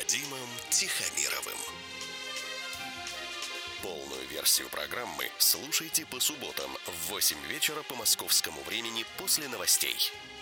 Вадимом Тихомировым. Полную версию программы слушайте по субботам в 8 вечера по московскому времени после новостей.